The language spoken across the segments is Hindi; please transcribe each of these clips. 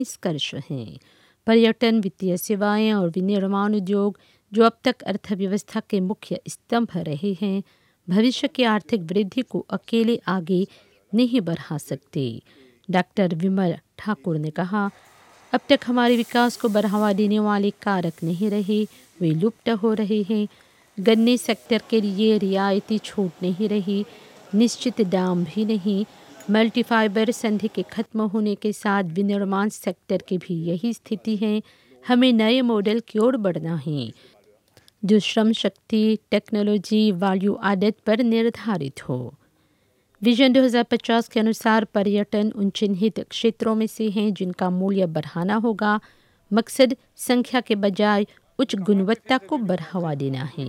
निष्कर्ष हैं। पर्यटन, वित्तीय सेवाएं और विनिर्माण उद्योग, जो अब तक अर्थव्यवस्था के मुख्य स्तंभ रहे हैं, भविष्य की आर्थिक वृद्धि को अकेले आगे नहीं बढ़ा सकते। डॉक्टर विमल ठाकुर ने कहा, अब तक हमारे विकास को बढ़ावा देने वाले कारक नहीं रहे, वे लुप्त हो रहे हैं। गन्ने सेक्टर के लिए रियायती छूट नहीं रही, निश्चित दाम भी नहीं। मल्टीफाइबर संधि के खत्म होने के साथ विनिर्माण सेक्टर की भी यही स्थिति है। हमें नए मॉडल की ओर बढ़ना है, जो Shram Shakti, technology, value added पर निर्धारित हो। विजन 2050 के अनुसार पर्यटन उन चिन्हित क्षेत्रों में से हैं जिनका मूल्य बढ़ाना होगा। मकसद संख्या के बजाय उच्च गुणवत्ता को बढ़ावा देना है।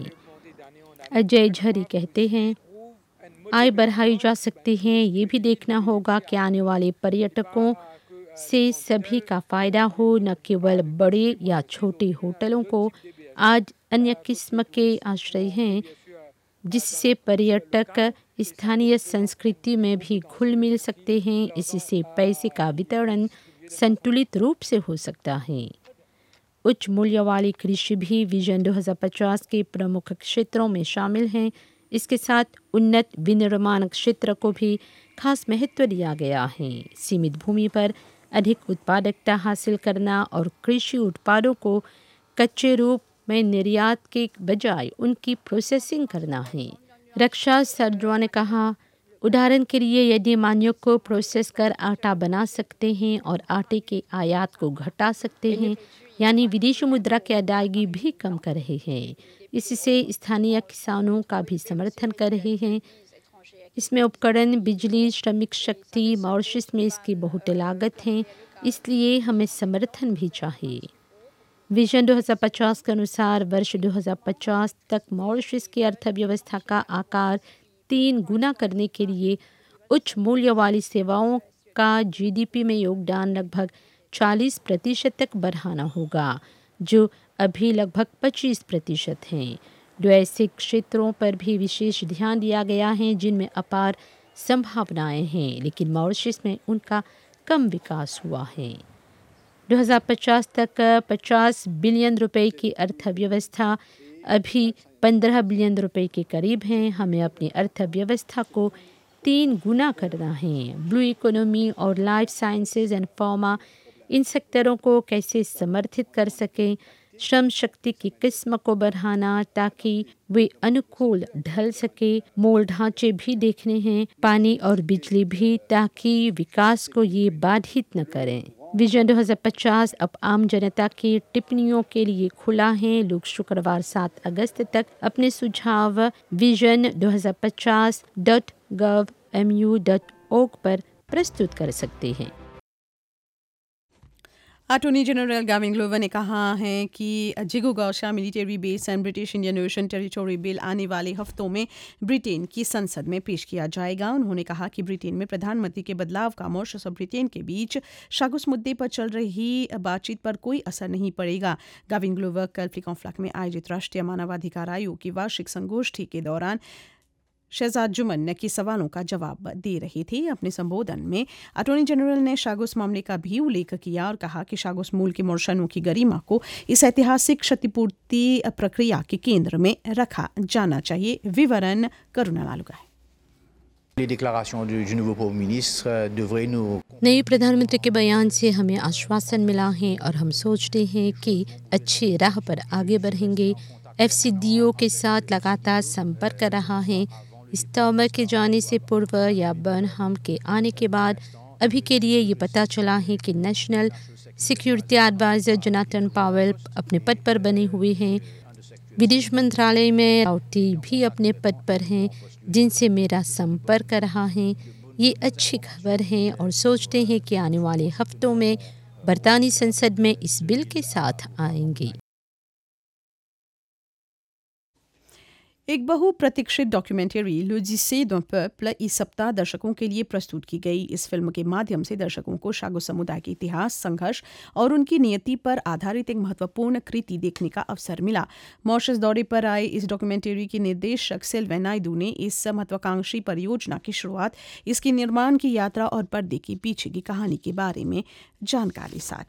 अजय झरी कहते हैं, आय बढ़ाई जा सकती है, ये भी देखना होगा कि आने वाले पर्यटकों से सभी का फायदा हो, न केवल बड़े या छोटे होटलों को। आज अन्य किस्म के आश्रय हैं जिससे पर्यटक स्थानीय संस्कृति में भी घुल मिल सकते हैं। इससे पैसे का वितरण संतुलित रूप से हो सकता है। उच्च मूल्य वाली कृषि भी विजन 2050 के प्रमुख क्षेत्रों में शामिल हैं। इसके साथ उन्नत विनिर्माण क्षेत्र को भी खास महत्व दिया गया है। सीमित भूमि पर अधिक उत्पादकता हासिल करना और कृषि उत्पादों को कच्चे रूप में निर्यात के बजाय उनकी प्रोसेसिंग करना है। रक्षा सरजवा ने कहा, उदाहरण के लिए यदि मान्यों को प्रोसेस कर आटा बना सकते हैं और आटे के आयात को घटा सकते हैं, यानी विदेशी मुद्रा की अदायगी भी कम कर रहे हैं। इससे स्थानीय किसानों का भी समर्थन कर रहे हैं। इसमें उपकरण, बिजली, श्रमिक शक्ति, मॉरिशस में इसकी बहुत लागत है, इसलिए हमें समर्थन भी चाहिए। विजन 2050 के अनुसार वर्ष 2050 तक मॉरिशस की अर्थव्यवस्था का आकार 3 गुना करने के लिए उच्च मूल्य वाली सेवाओं का जीडीपी में योगदान लगभग 40% तक बढ़ाना होगा, जो अभी लगभग 25% हैं। दो ऐसे क्षेत्रों पर भी विशेष ध्यान दिया गया है जिनमें अपार संभावनाएं हैं, लेकिन मॉरिशस में उनका कम विकास हुआ है। 2050 तक 50 बिलियन रुपए की अर्थव्यवस्था अभी 15 बिलियन रुपए के करीब हैं। हमें अपनी अर्थव्यवस्था को 3 गुना करना है। ब्लू इकोनॉमी और लाइफ साइंसेज एंड फार्मा, इन सेक्टरों को कैसे समर्थित कर सकें। श्रम शक्ति की किस्म को बढ़ाना ताकि वे अनुकूल ढल सके। मूल ढांचे भी देखने हैं, पानी और बिजली भी, ताकि विकास को ये बाधित न करें। विजन 2050 अब आम जनता की टिप्पणियों के लिए खुला है। लोग शुक्रवार 7 अगस्त तक अपने सुझाव vision2050.gov.mu.org पर प्रस्तुत कर सकते हैं। अटॉर्नी जनरल गाविन ग्लोवर ने कहा है कि जिगोगोशा military base and British Indian ocean territory bill आने वाले हफ्तों में ब्रिटेन की संसद में पेश किया जाएगा। उन्होंने कहा कि ब्रिटेन में प्रधानमंत्री के बदलाव का मॉरिशस और ब्रिटेन के बीच शागुस मुद्दे पर चल रही बातचीत पर कोई असर नहीं पड़ेगा। गाविन ग्लोवर कल फ्लिकॉन्फ्लैक में आयोजित राष्ट्रीय मानवाधिकार आयोग की वार्षिक संगोष्ठी के दौरान शहजाद जुमन के सवालों का जवाब दे रही थी। अपने संबोधन में अटॉर्नी जनरल ने शागुस मामले का भी उल्लेख किया और कहा कि शागुस मूल के मोर्शनों की गरिमा को इस ऐतिहासिक क्षतिपूर्ति प्रक्रिया के केंद्र में रखा जाना चाहिए। विवरण करुणा लालुगा है। नए प्रधानमंत्री के बयान से हमें आश्वासन मिला है और हम सोचते हैं कि अच्छी राह पर आगे बढ़ेंगे। FCDO के साथ लगातार संपर्क कर रहा है। स्टॉमर के जाने से पूर्व या बर्नहम के आने के बाद अभी के लिए ये पता चला है कि national security adviser Jonathan Pavel अपने पद पर बने हुए हैं। विदेश मंत्रालय में राउटी भी अपने पद पर हैं, जिनसे मेरा संपर्क कर रहा है। ये अच्छी खबर है और सोचते हैं कि आने वाले हफ्तों में बरतानी संसद में इस बिल के साथ आएंगे। एक बहुप्रतीक्षित डॉक्यूमेंट्री लॉजिसे d'un peuple इस सप्ताह दर्शकों के लिए प्रस्तुत की गई। इस फिल्म के माध्यम से दर्शकों को शागुस समुदाय के इतिहास, संघर्ष और उनकी नियति पर आधारित एक महत्वपूर्ण कृति देखने का अवसर मिला। मॉरिशस दौरे पर आए इस डॉक्यूमेंट्री के निर्देशक सिल्वेन नायडू ने इस महत्वाकांक्षी परियोजना की शुरुआत, इसके निर्माण की यात्रा और पर्दे के पीछे की कहानी के बारे में जानकारी साझा